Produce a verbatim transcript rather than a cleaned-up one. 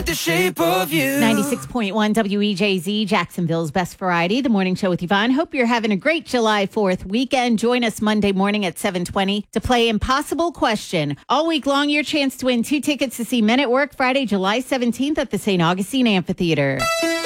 The shape of you. ninety-six point one W E J Z, Jacksonville's Best Variety, the morning show with Yvonne. Hope you're having a great July fourth weekend. Join us Monday morning at seven twenty to play Impossible Question. All week long, your chance to win two tickets to see Men at Work Friday, July seventeenth at the Saint Augustine Amphitheater.